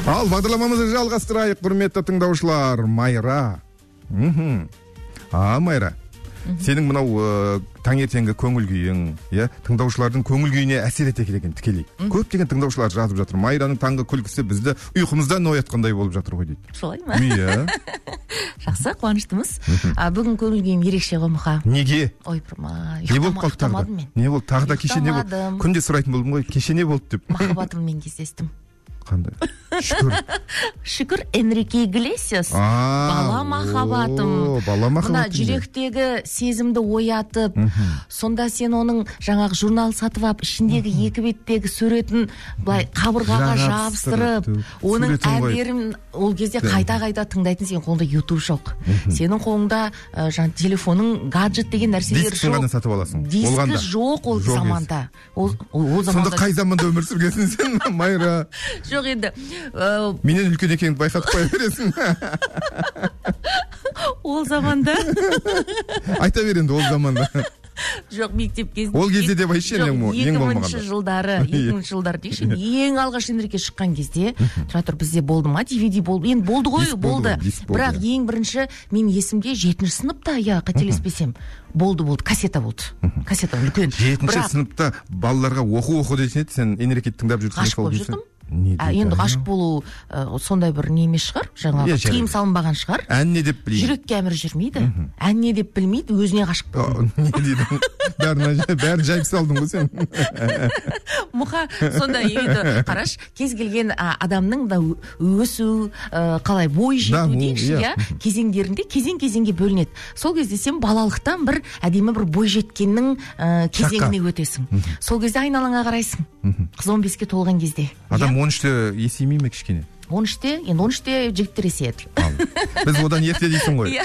Ал бағдарламамызды жалғастырайық, құрметті тыңдаушылар. Майра. Майра. Сенің мынау таңертеңгі көңіл күйің, тыңдаушылардың көңіл күйіне әсер ете екен тікелей. Көптеген тыңдаушылар жазып жатыр. Майраның таңғы күлкісі бізді ұйқымыздан оятқандай болып жатыр ғой дейді. Солай ма? Иә. Жақсы, қуаныштымыз. Бүгін көңіл күйім ерекше ғой, Мұха. Неге? Ойпырма, не болып қалды тағы да? Не болды? Тағы да кеше не болды? Күнде сұрайтын болдым ғой, кеше не болды деп. Махаббатыммен кездестім. Қандай? Шүкір. Шүкір, Энрике Иглесиас. Бала махаббатым. Мына жүректегі сезімді оятып, сонда сен оның жаңағы журнал сатып алып, ішіндегі екі беттегі суретін былай қабырғаға жабыстырып, оның әндерін ол кезде қайта-қайта тыңдайтын. Сен қолында YouTube жоқ. Сенің қолыңда телефонның гаджет деген нәрселер жоқ. Дискін ғана сатып аласың. Дискі жоқ ол заманда. Сонда қай заманда өмір сүргенсің сен, Майра? Жоқ енді. Менен үлкен екеніңді байқатып қоя бересің. Ол заманда. Айта бер енді, ол заманда. Жоқ, мектеп кезінде. Ол кезде деп айтшы ең болмағанда. 2000 жылдары дейші. Ең алғаш Энрике шыққан кезде, тұра тұр, бізде болды ма? DVD болды. Енді болды ғой, болды. Бірақ ең бірінші мен есімде 7-ші сыныпта, қателеспесем, болды, кассета болды. Кассета үлкен. 7-ші сыныпта балаларға оқу дейтін еді, сен Энрикеті тыңдап жүрсің. Ғашық болып жүрдім. Енді ғашық болу сондай бір неме шығар, жаңағы тыйым салынбаған шығар. Ән не деп білейін? Жүрекке әмір жүрмейді. Ән не деп білмейді, өзіне ғашық болды. Не дейді? Бәрін жайып салдың ғой сен. Мұха, сонда енді қараш, кез келген адамның да өсу, қалай бой жету дейікші, кезеңдерінде кезеңге бөлінеді. Сол кезде сен балалықтан бір әдемі бір бой жеткеннің кезеңіне өтесің. Сол кезде айналаңа қарайсың. Қыз 15-ке толған кезде. Адам 13-те есеймей ме кішкене? 13-те жігіттер есейеді. Біз одан ерте дейсің ғой.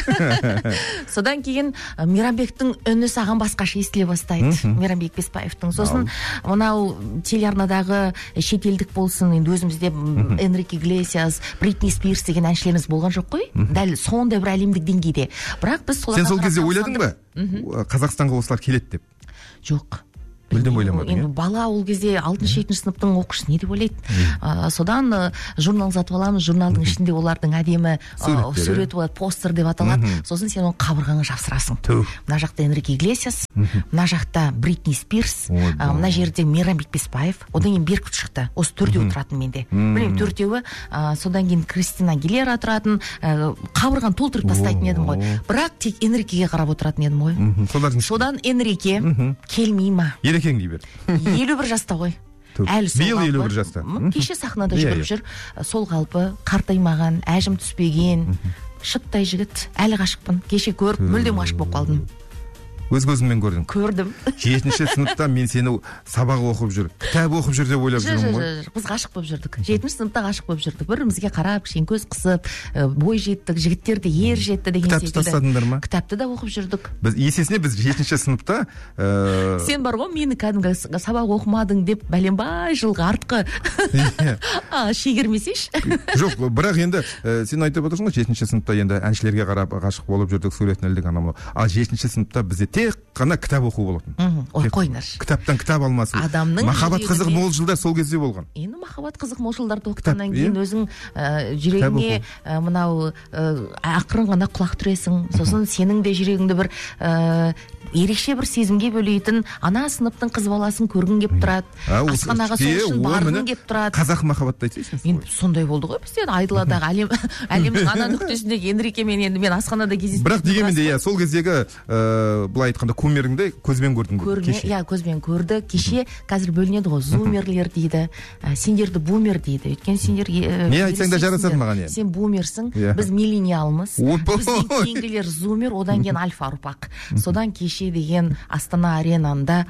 Содан кейін Мейрамбектің үні саған басқаша естіле бастайды. Мейрамбек Беспаевтың. Сосын мынау телеарнадағы шетелдік болсын, енді өзімізде Энрике Иглесиас, Бритни Спирс деген әншілеріміз болған жоқ қой. Дәл сондай бір әлемдік деңгейде. Бірақ біз сен сол кезде ойладың ба? Қазақстанға осылар келеді деп? Жоқ. Мүлдем ойламадың, енді бала ол кезде 6-7 сыныптың оқушысы не деп ойлайды. Содан журнал сатып аламыз, журналдың ішінде олардың әдемі суреті болады, постер деп аталады. Сосын сен оны қабырғаңа жапсырасың. Мына жақта Энрике Иглесиас, мына жақта Бритни Спирс, мына жерде Мейрамбек Беспаев, одан кейін Беркут шықты. Осы төртеу тұратын менде. Білем, төртеуі, содан кейін Кристина Агилера тұратын, қабырғаны толтырып тастайтын едім ғой. Бірақ тек Энрикеге қарап отыратын едім ғой. Содан Энрике келмей ма? Ерекең дей бер. 51 жаста ғой. Биыл 51 жаста. Кеше сахнада жүріп жүр. Сол қалпы, қартаймаған, әжім түспеген, шыттай жігіт. Әлі ғашықпын. Кеше көріп, мүлдем ғашық болып қалдым. Өз көзіңмен көрдің? Көрдім. 7-ші сыныпта мен сені сабақ оқып жүр, кітап оқып жүр деп ойлап жүрмін ғой. Біз ғашық болып жүрдік. 7-ші сыныпта ғашық болып жүрдік. Бірімізге қарап, кішкене көз қысып, бой жеттік, жігіттер де ер жетті деген секілді. Кітапты тастадыңдар ма? Кітапты да оқып жүрдік. Есесіне біз 7-ші сыныпта сен бар ғой, мені кәдімгі сабақ оқымадың деп бәленбай жылғы артқы шегермесейші. Жоқ, бірақ енді сен айтып отырсың ғой, 7-ші сыныпта енді әншілерге қарап ғашық болып жүрдік, суретін ілдік анау. Ал 7-ші сыныпта бізде тек қана кітап оқу болатын. Ой, қойнар. Кітаптан кітап алмасу. Адамның махаббат қызық мол жылдар сол кезде болған. Енді махаббат қызық мол жылдарды оқытқаннан кейін өзің жүрегіңе мынау ақырын ғана құлақ түресің. Сосын сенің де жүрегіңді бір ерекше бір сезімге бөлейтін ана сыныптың қыз баласын көргің кеп тұрады. Асханаға сол үшін барғың кеп тұрады. Қазақ махаббатты айтсайсың. Енді сондай болды ғой бізде. Айдаладағы әлемнің ана нүктесіндегі Энрикемен енді мен асханада кездестім. Бірақ дегенмен де сол кездегі былай айтқанда кумиріңді көзбен көрдің кеше. Иә, көзбен көрді. Кеше қазір бөлінеді ғой. Зумерлер дейді. Сендерді бумер дейді. Өйткені сендер не айтсаң да жарасады маған енді. Сен бумерсің. Біз миллениалмыз. Бізден кейінгілер зумер, одан кейін альфа ұрпақ. Содан кеше деген Астана аренада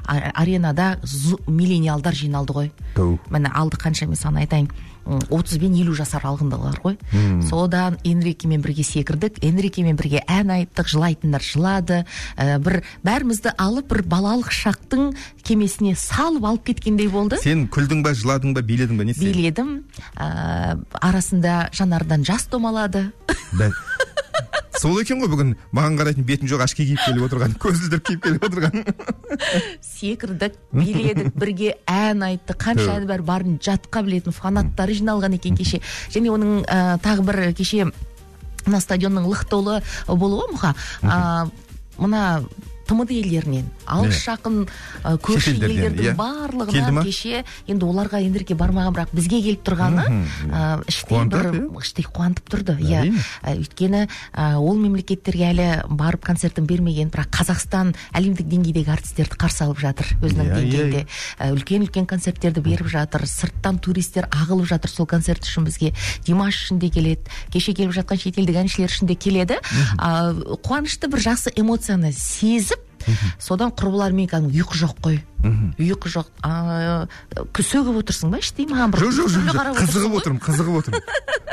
миллениалдар жиналды ғой. Міне алды қанша, мен саған айтайын, 30 бен 50 жасар алғындағылар ғой. Содан Энрикемен бірге секірдік, Энрикемен бірге ән айттық, жылайтындар жылады. Бір бәрімізді алып бір балалық шақтың кемесіне салып алып кеткендей болды. Сен күлдің ба, жыладың ба, биледің ба, не сен? Биледім. Арасында жанардан жас домалады. сол екен ғой бүгін маған қарайтын бетім жоқ ашке киіп келіп отырған, көзілдірік киіп келіп отырған. Секірдік, биледік, бірге ән айтты, қанша әні барын жатқа білетін фанаттары жиналған екен кеше. Және оның тағы бір кеше мына стадионның лық толы болуы мұха. Мына ТМД елдерінен, алыс жақын көрші елдердің барлығынан кеше, енді оларға ендірге бармаған, бірақ бізге келіп тұрғаны іштей қуантып тұрды. Өйткені ол мемлекеттерге әлі барып концертін бермеген, бірақ Қазақстан әлемдік деңгейдегі артистерді қарсы алып жатыр. Өзінің деңгейінде үлкен-үлкен концерттерді беріп жатыр, сырттан туристер ағылып жатыр сол концерт үшін бізге. Димаш үшін де келеді, кеше келіп жатқан шетелдік әншілер үшін де келеді. Қуанышты бір жақсы эмоцияны сезіп, содан құрбылармен кәдімгі ұйқы жоқ қой. Ұйқы жоқ. Сөгіп отырсың ба іштей маған бір? Жоқ, қызығып отырмын.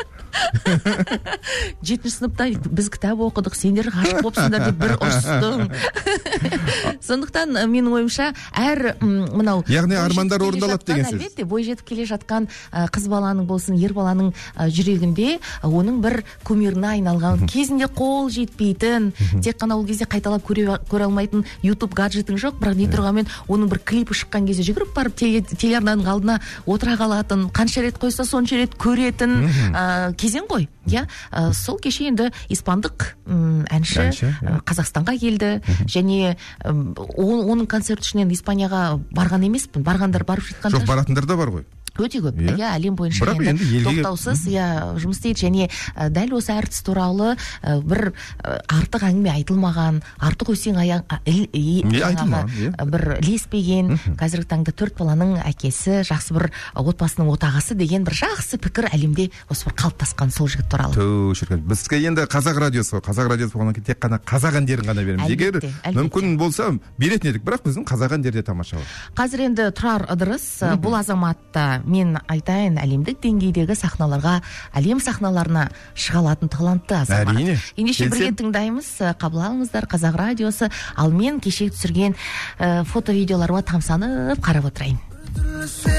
7-ші сыныпта біз кітап оқыдық, сендер ғашық болыпсыңдар деп бір ұрыстың. Сондықтан менің ойымша әр мынау яғни армандар орындалады деген сөз. Әлбетте, бой жетіп келе жатқан қыз баланың болсын, ер баланың жүрегінде оның бір кумиріне айналған, кезінде қол жетпейтін, тек қана ол кезде қайталап көре алмайтын YouTube гаджетің жоқ, бірақ не тұрғанмен оның бір клипі шыққан кезде жүгіріп барып телеарнаның алдына отыра қалатын, қанша рет қойса сонша рет көретін кезең ғой. Сол кеше енді испандық әнші Қазақстанға келді, және оның концерт үшін Испанияға барған емеспін. Барғандар барып жатқан. Жоқ, баратындар да бар ғой. Өте көп. Әлем бойынша тоқтаусыз жұмыс істейді, және дәл осы әртіс туралы бір артық әңгіме айтылмаған, артық өсең бір ілеспеген, қазіргі таңда 4 баланың әкесі, жақсы бір отбасының отағасы деген бір жақсы пікір әлемде осы бір қалыптасқан сол жігіт туралы. Бізге енді қазақ радиосы болғаннан кейін тек қана қазақ әндерін ғана береміз. Егер мүмкін болса беретін едік, бірақ біздің қазақ әндері де тамаша. Қазір енді Тұрар Ыдырыс бұл азаматта мен айтайын, әлемдік деңгейдегі сахналарға, әлем сахналарына шыға алатын талантты азамат. Ендеше бірге тыңдаймыз, қабыл алыңыздар, Қазақ радиосы. Ал мен кеше түсірген фото-видеоларға тамсанып қарап отырайын.